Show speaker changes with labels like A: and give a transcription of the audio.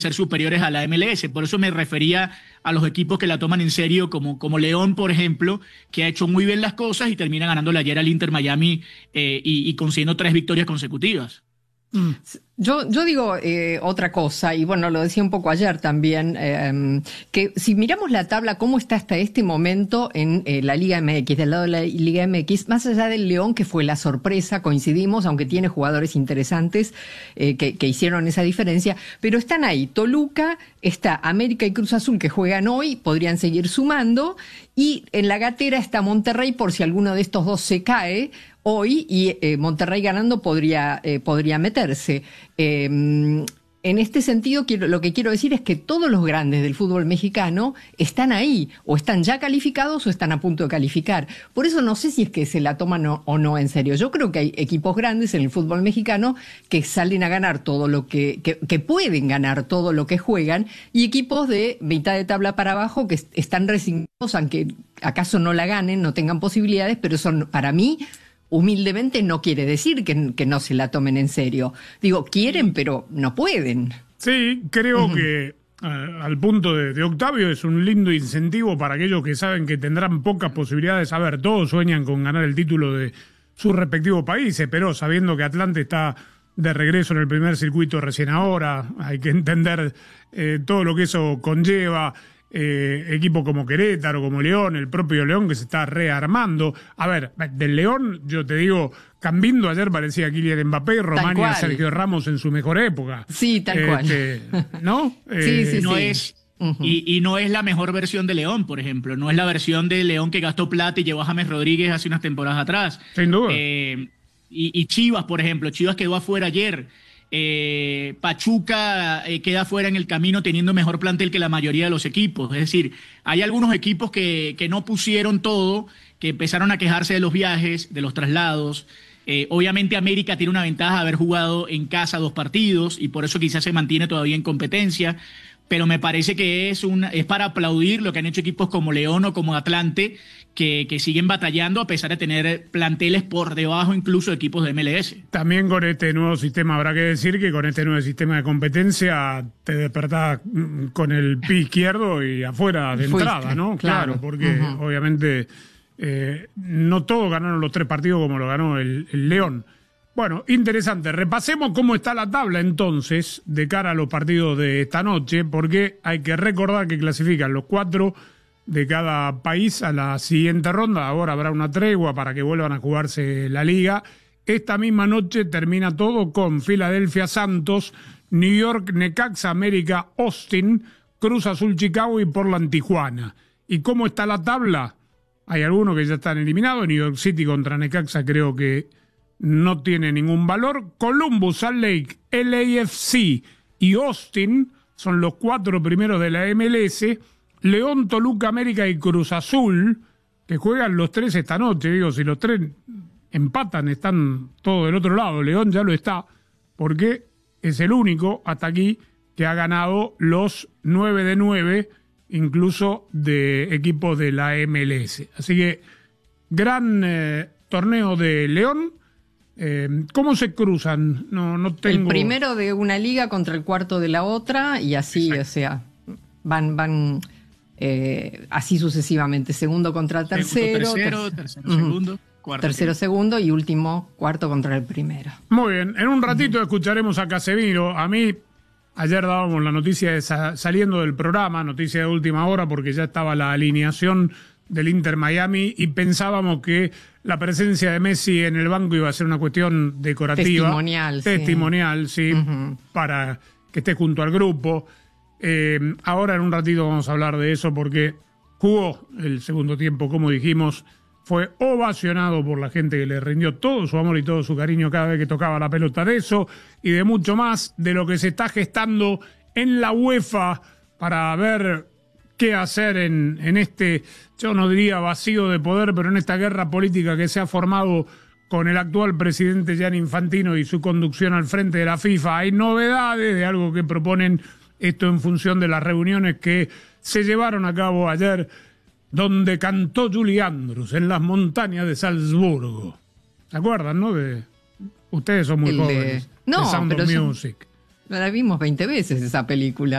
A: ser superiores a la MLS. Por eso me refería a los equipos que la toman en serio, como León, por ejemplo, que ha hecho muy bien las cosas y termina ganándole ayer al Inter Miami y consiguiendo 3 victorias consecutivas.
B: Yo digo otra cosa, y bueno, lo decía un poco ayer también, que si miramos la tabla, cómo está hasta este momento en la Liga MX, del lado de la Liga MX, más allá del León, que fue la sorpresa, coincidimos, aunque tiene jugadores interesantes que hicieron esa diferencia, pero están ahí, Toluca, está América y Cruz Azul que juegan hoy, podrían seguir sumando, y en la gatera está Monterrey, por si alguno de estos dos se cae hoy, y Monterrey ganando podría meterse. En este sentido, lo que quiero decir es que todos los grandes del fútbol mexicano están ahí, o están ya calificados o están a punto de calificar. Por eso no sé si es que se la toman o no en serio. Yo creo que hay equipos grandes en el fútbol mexicano que salen a ganar todo lo que pueden ganar todo lo que juegan, y equipos de mitad de tabla para abajo que están resignados, aunque acaso no la ganen, no tengan posibilidades, pero son, para mí, humildemente no quiere decir que no se la tomen en serio. Digo, quieren, pero no pueden.
C: Sí, creo que al punto de Octavio es un lindo incentivo para aquellos que saben que tendrán pocas posibilidades. A ver, todos sueñan con ganar el título de sus respectivos países, pero sabiendo que Atlante está de regreso en el primer circuito recién ahora, hay que entender todo lo que eso conlleva. Equipos como Querétaro, como León, el propio León que se está rearmando. A ver, del León, yo te digo, Cambindo ayer parecía Kylian Mbappé, Romania, Sergio Ramos en su mejor época.
B: Sí, tal cual.
C: ¿No?
B: Sí,
A: no
B: sí.
A: Es... Y no es la mejor versión de León, por ejemplo. No es la versión de León que gastó plata y llevó a James Rodríguez hace unas temporadas atrás.
C: Sin duda.
A: Y Chivas, por ejemplo. Chivas quedó afuera ayer. Pachuca queda fuera en el camino teniendo mejor plantel que la mayoría de los equipos. Es decir, hay algunos equipos que no pusieron todo, que empezaron a quejarse de los viajes, de los traslados. Obviamente América tiene una ventaja de haber jugado en casa 2 partidos y por eso quizás se mantiene todavía en competencia, pero me parece que es para aplaudir lo que han hecho equipos como León o como Atlante, que siguen batallando a pesar de tener planteles por debajo incluso de equipos de MLS.
C: También con este nuevo sistema, habrá que decir que con este nuevo sistema de competencia te despertás con el pie izquierdo y afuera de entrada, ¿no? Claro, porque obviamente no todos ganaron los 3 partidos como lo ganó el León. Bueno, interesante. Repasemos cómo está la tabla entonces de cara a los partidos de esta noche, porque hay que recordar que clasifican los 4 de cada país a la siguiente ronda. Ahora habrá una tregua para que vuelvan a jugarse la liga. Esta misma noche termina todo con Filadelfia Santos, New York Necaxa América Austin, Cruz Azul Chicago y Portland Tijuana. ¿Y cómo está la tabla? Hay algunos que ya están eliminados. New York City contra Necaxa creo que no tiene ningún valor. Columbus, Salt Lake, LAFC y Austin son los 4 primeros de la MLS. León, Toluca, América y Cruz Azul, que juegan los 3 esta noche. Digo, si los 3 empatan, están todos del otro lado. León ya lo está, porque es el único hasta aquí que ha ganado los 9 de 9, incluso de equipos de la MLS. Así que, gran torneo de León. ¿Cómo se cruzan? No tengo...
B: El primero de una liga contra el cuarto de la otra, y así, exacto. O sea, van así sucesivamente. Segundo contra tercero.
A: Tercero, segundo. Cuarto.
B: Tercero, segundo y último, cuarto contra el primero.
C: Muy bien, en un ratito escucharemos a Casemiro. A mí, ayer dábamos la noticia de saliendo del programa, noticia de última hora, porque ya estaba la alineación del Inter Miami y pensábamos que la presencia de Messi en el banco iba a ser una cuestión decorativa. Testimonial, sí, para que esté junto al grupo. Ahora en un ratito vamos a hablar de eso porque jugó el segundo tiempo, como dijimos, fue ovacionado por la gente que le rindió todo su amor y todo su cariño cada vez que tocaba la pelota. De eso y de mucho más, de lo que se está gestando en la UEFA para ver qué hacer en este, yo no diría vacío de poder, pero en esta guerra política que se ha formado con el actual presidente Gianni Infantino y su conducción al frente de la FIFA. Hay novedades de algo que proponen, esto en función de las reuniones que se llevaron a cabo ayer, donde cantó Julie Andrews en las montañas de Salzburgo. ¿Se acuerdan, no? Ustedes son muy jóvenes.
B: No,
C: The Sound
B: pero
C: of Music.
B: La vimos 20 veces esa película.